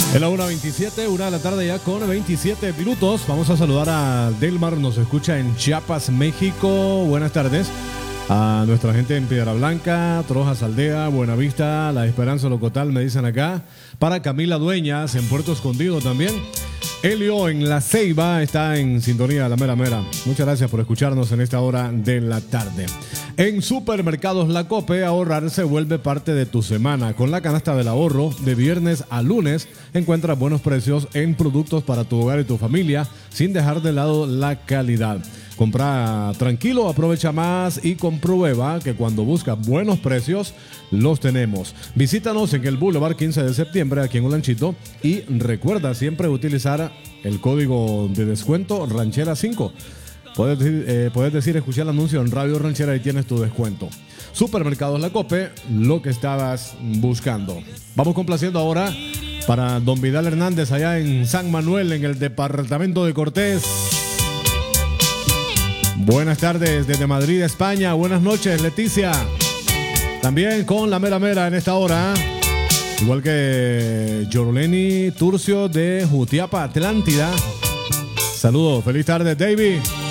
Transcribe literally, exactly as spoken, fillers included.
En la una veintisiete, una de la tarde ya con veintisiete minutos. Vamos a saludar a Delmar, nos escucha en Chiapas, México. Buenas tardes. A nuestra gente en Piedra Blanca, Trojas Aldea, Buenavista, La Esperanza Locotal, me dicen acá. Para Camila Dueñas, en Puerto Escondido también. Elio en La Ceiba está en sintonía de la mera mera. Muchas gracias por escucharnos en esta hora de la tarde. En Supermercados La Cope, ahorrar se vuelve parte de tu semana. Con la canasta del ahorro, de viernes a lunes, encuentras buenos precios en productos para tu hogar y tu familia, sin dejar de lado la calidad. Compra tranquilo, aprovecha más y comprueba que cuando buscas buenos precios, los tenemos. Visítanos en el Boulevard quince de septiembre, aquí en Olanchito, y recuerda siempre utilizar el código de descuento Ranchera cinco. Puedes decir, eh, puedes decir, escuchar el anuncio en Radio Ranchera y tienes tu descuento. Supermercados La Cope, lo que estabas buscando. Vamos complaciendo ahora para don Vidal Hernández allá en San Manuel, en el departamento de Cortés. Buenas tardes desde Madrid, España. Buenas noches, Leticia. También con la mera mera en esta hora. Igual que Yorleni Turcio de Jutiapa, Atlántida. Saludos, feliz tarde, David.